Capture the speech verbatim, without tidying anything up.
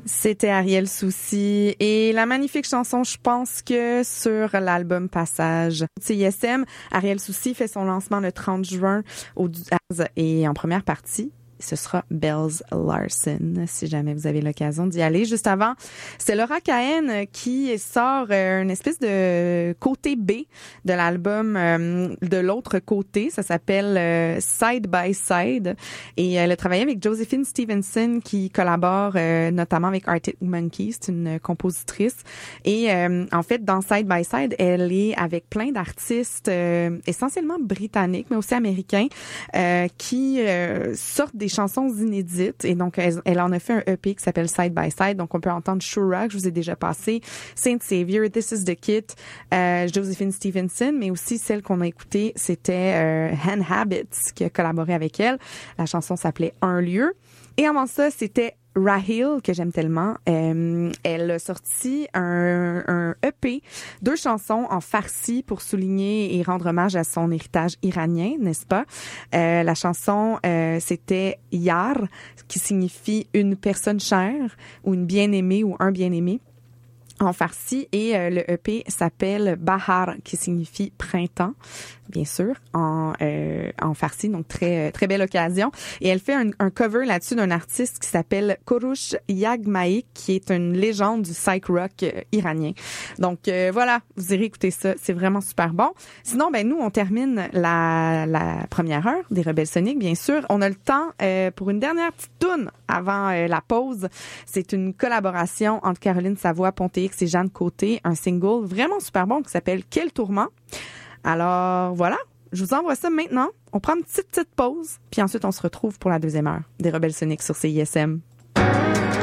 C'était Ariel Soucy et la magnifique chanson Je pense que sur l'album Passage. C I S M, Ariel Soucy fait son lancement le trente juin au Jazz et en première partie, ce sera Bells Larsen, si jamais vous avez l'occasion d'y aller. Juste avant, c'est Laura Cahen qui sort euh, une espèce de côté B de l'album euh, de l'autre côté. Ça s'appelle euh, Side by Side. Et elle a travaillé avec Josephine Stevenson qui collabore euh, notamment avec Arctic Monkeys. C'est une compositrice. Et euh, en fait, dans Side by Side, elle est avec plein d'artistes euh, essentiellement britanniques, mais aussi américains, euh, qui euh, sortent des chansons inédites et donc elle, elle en a fait un E P qui s'appelle Side by Side, donc on peut entendre Shura que je vous ai déjà passé, Saint Savior, This is the Kit, euh, Josephine Stevenson, mais aussi celle qu'on a écoutée, c'était euh, Han Habits qui a collaboré avec elle. La chanson s'appelait Un lieu. Et avant ça, c'était Rahil, que j'aime tellement. Euh, elle a sorti un, un E P, deux chansons en farsi pour souligner et rendre hommage à son héritage iranien, n'est-ce pas? Euh, la chanson, euh, c'était Yar, qui signifie une personne chère ou une bien-aimée ou un bien-aimé en farsi, et euh, le E P s'appelle Bahar, qui signifie printemps, bien sûr, en euh, en farsi, donc très très belle occasion. Et elle fait un, un cover là-dessus d'un artiste qui s'appelle Koroush Yagmaik, qui est une légende du psych rock euh, iranien. Donc euh, voilà, vous irez écouter ça, c'est vraiment super bon. Sinon, ben nous on termine la la première heure des Rebelles Soniques, bien sûr. On a le temps euh, pour une dernière petite toune avant euh, la pause. C'est une collaboration entre Caroline Savoie, Ponté X et Jeanne Côté, un single vraiment super bon qui s'appelle Quel tourment. Alors voilà, je vous envoie ça maintenant. On prend une petite petite pause, puis ensuite on se retrouve pour la deuxième heure des Rebelles Soniques sur C I S M.